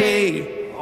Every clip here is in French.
marcher.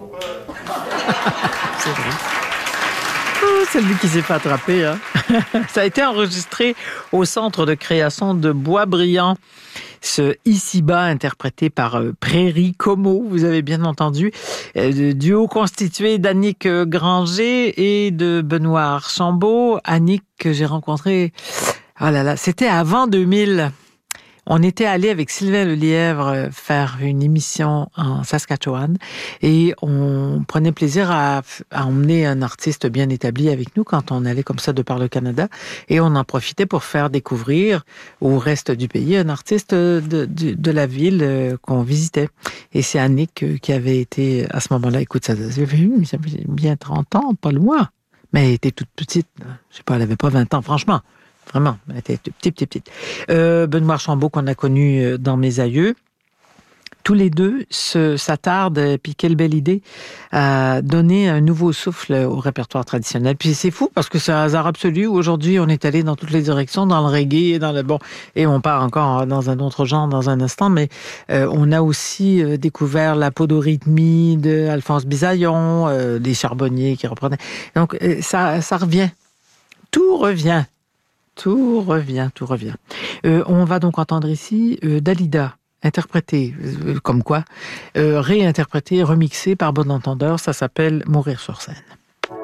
C'est vrai. Oh, c'est lui qui s'est fait attraper. Hein. Ça a été enregistré au Centre de création de Boisbriand. Ce Ici-bas, interprété par Prairie Como, vous avez bien entendu. Duo constitué d'Annick Granger et de Benoît Archambault. Annick, que j'ai rencontré, oh là là, c'était avant 2000. On était allé avec Sylvain Lelièvre faire une émission en Saskatchewan et on prenait plaisir à emmener un artiste bien établi avec nous quand on allait comme ça de par le Canada et on en profitait pour faire découvrir au reste du pays un artiste de la ville qu'on visitait. Et c'est Annick qui avait été à ce moment-là, écoute, ça fait bien 30 ans, pas loin, mais elle était toute petite, je sais pas, elle avait pas 20 ans, franchement. Vraiment, elle était petite. Benoît Archambault, qu'on a connu dans Mes aïeux, tous les deux s'attardent, puis quelle belle idée, à donner un nouveau souffle au répertoire traditionnel. Puis c'est fou, parce que c'est un hasard absolu. Aujourd'hui, on est allé dans toutes les directions, dans le reggae, dans le bon, et on part encore dans un autre genre dans un instant, mais on a aussi découvert la podorythmie de Alphonse Bisaillon, les Charbonniers qui reprenaient. Donc, ça revient. Tout revient. Tout revient. On va donc entendre ici Dalida, interprétée, comme quoi, réinterprétée, remixée par bon entendeur. Ça s'appelle « Mourir sur scène ».